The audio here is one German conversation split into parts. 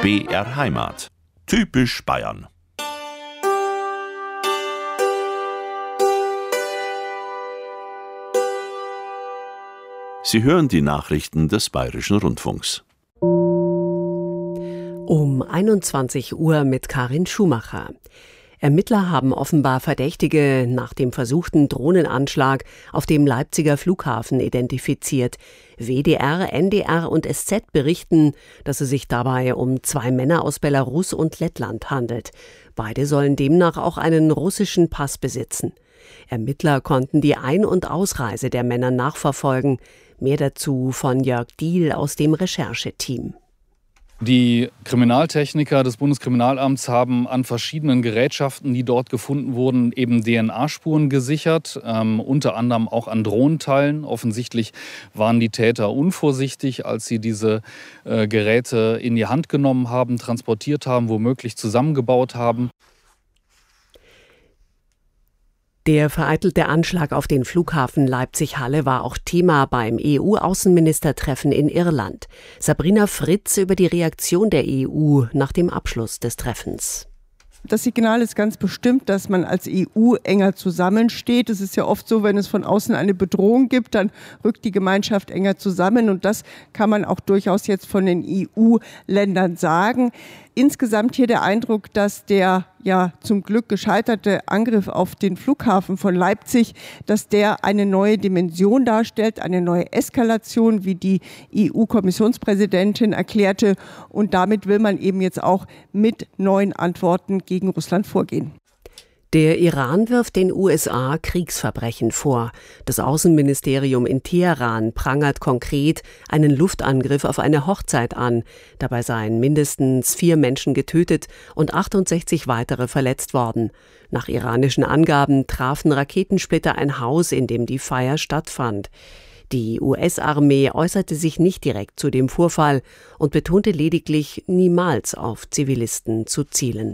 BR Heimat. Typisch Bayern. Sie hören die Nachrichten des Bayerischen Rundfunks. Um 21 Uhr mit Karin Schumacher. Ermittler haben offenbar Verdächtige nach dem versuchten Drohnenanschlag auf dem Leipziger Flughafen identifiziert. WDR, NDR und SZ berichten, dass es sich dabei um 2 Männer aus Belarus und Lettland handelt. Beide sollen demnach auch einen russischen Pass besitzen. Ermittler konnten die Ein- und Ausreise der Männer nachverfolgen. Mehr dazu von Jörg Diehl aus dem Rechercheteam. Die Kriminaltechniker des Bundeskriminalamts haben an verschiedenen Gerätschaften, die dort gefunden wurden, eben DNA-Spuren gesichert, unter anderem auch an Drohnenteilen. Offensichtlich waren die Täter unvorsichtig, als sie diese Geräte in die Hand genommen haben, transportiert haben, womöglich zusammengebaut haben. Der vereitelte Anschlag auf den Flughafen Leipzig-Halle war auch Thema beim EU-Außenministertreffen in Irland. Sabrina Fritz über die Reaktion der EU nach dem Abschluss des Treffens. Das Signal ist ganz bestimmt, dass man als EU enger zusammensteht. Es ist ja oft so, wenn es von außen eine Bedrohung gibt, dann rückt die Gemeinschaft enger zusammen. Und das kann man auch durchaus jetzt von den EU-Ländern sagen. Insgesamt hier der Eindruck, dass der ja zum Glück gescheiterte Angriff auf den Flughafen von Leipzig, dass der eine neue Dimension darstellt, eine neue Eskalation, wie die EU-Kommissionspräsidentin erklärte. Und damit will man eben jetzt auch mit neuen Antworten gegen Russland vorgehen. Der Iran wirft den USA Kriegsverbrechen vor. Das Außenministerium in Teheran prangert konkret einen Luftangriff auf eine Hochzeit an. Dabei seien mindestens 4 Menschen getötet und 68 weitere verletzt worden. Nach iranischen Angaben trafen Raketensplitter ein Haus, in dem die Feier stattfand. Die US-Armee äußerte sich nicht direkt zu dem Vorfall und betonte lediglich, niemals auf Zivilisten zu zielen.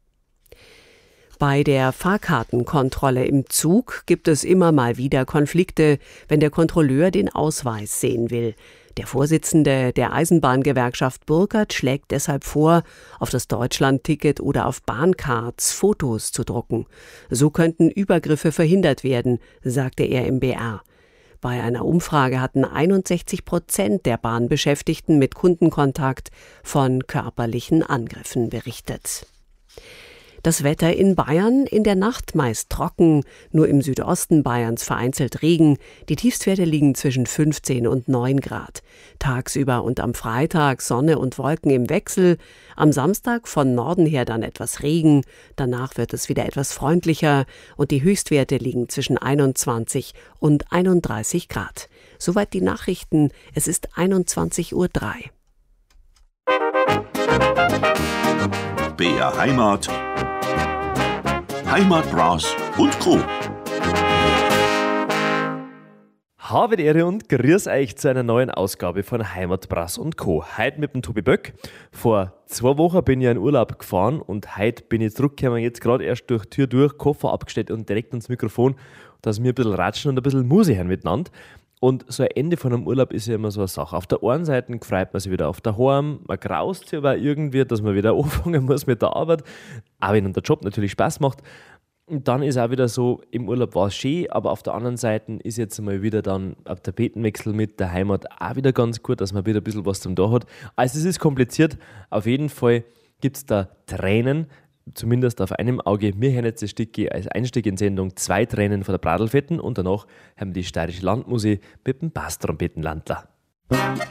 Bei der Fahrkartenkontrolle im Zug gibt es immer mal wieder Konflikte, wenn der Kontrolleur den Ausweis sehen will. Der Vorsitzende der Eisenbahngewerkschaft Burkert schlägt deshalb vor, auf das Deutschlandticket oder auf Bahncards Fotos zu drucken. So könnten Übergriffe verhindert werden, sagte er im BR. Bei einer Umfrage hatten 61% der Bahnbeschäftigten mit Kundenkontakt von körperlichen Angriffen berichtet. Das Wetter in Bayern, in der Nacht meist trocken, nur im Südosten Bayerns vereinzelt Regen. Die Tiefstwerte liegen zwischen 15 und 9 Grad. Tagsüber und am Freitag Sonne und Wolken im Wechsel. Am Samstag von Norden her dann etwas Regen. Danach wird es wieder etwas freundlicher und die Höchstwerte liegen zwischen 21 und 31 Grad. Soweit die Nachrichten. Es ist 21:03 Uhr. BR Heimat. Heimatbras und Co. Habe die Ehre und grüß euch zu einer neuen Ausgabe von Heimatbras und Co. Heute mit dem Tobi Böck. Vor 2 Wochen bin ich in Urlaub gefahren und heute bin ich zurückgekommen, jetzt gerade erst durch die Tür durch, Koffer abgestellt und direkt ans Mikrofon, dass wir ein bisschen ratschen und ein bisschen Musik hören miteinander. Und so ein Ende von einem Urlaub ist ja immer so eine Sache. Auf der einen Seite freut man sich wieder auf daheim, man graust sich aber irgendwie, dass man wieder anfangen muss mit der Arbeit, auch wenn der Job natürlich Spaß macht. Und dann ist auch wieder so, im Urlaub war es schön, aber auf der anderen Seite ist jetzt mal wieder dann ein Tapetenwechsel mit der Heimat auch wieder ganz gut, dass man wieder ein bisschen was zum da hat. Also es ist kompliziert, auf jeden Fall gibt es da Tränen, zumindest auf einem Auge. Wir hören jetzt das Stück als Einstieg in Sendung 2 Tränen von der Bradlfetten und danach haben wir die steirische Landmusik mit dem Basstrompetenlandler.